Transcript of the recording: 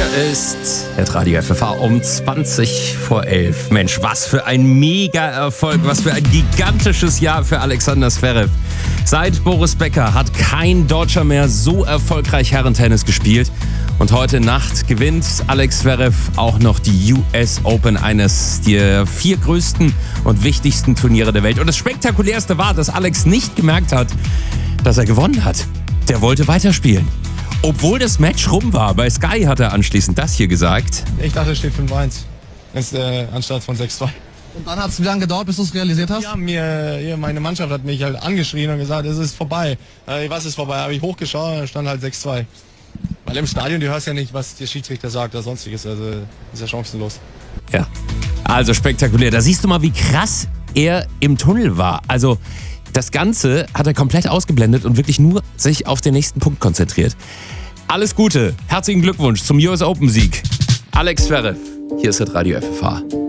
ist Radio FFH um 11:20. Mensch, was für ein Mega-Erfolg, was für ein gigantisches Jahr für Alexander Zverev. Seit Boris Becker hat kein Deutscher mehr so erfolgreich Herrentennis gespielt. Und heute Nacht gewinnt Alex Zverev auch noch die US Open, eines der 4 größten und wichtigsten Turniere der Welt. Und das Spektakulärste war, dass Alex nicht gemerkt hat, dass er gewonnen hat. Der wollte weiterspielen. Obwohl das Match rum war. Bei Sky hat er anschließend das hier gesagt. Ich dachte, es steht 5-1 anstatt von 6-2. Und dann hat es wie lange gedauert, bis du es realisiert hast? Ja, meine Mannschaft hat mich halt angeschrien und gesagt, es ist vorbei. Was ist vorbei? Habe ich hochgeschaut und dann stand halt 6-2. Weil im Stadion, du hörst ja nicht, was der Schiedsrichter sagt oder sonstiges. Also ist ja chancenlos. Ja, also spektakulär. Da siehst du mal, wie krass er im Tunnel war. Also das Ganze hat er komplett ausgeblendet und wirklich nur sich auf den nächsten Punkt konzentriert. Alles Gute, herzlichen Glückwunsch zum US Open Sieg. Alex Zverev, hier ist Radio FFH.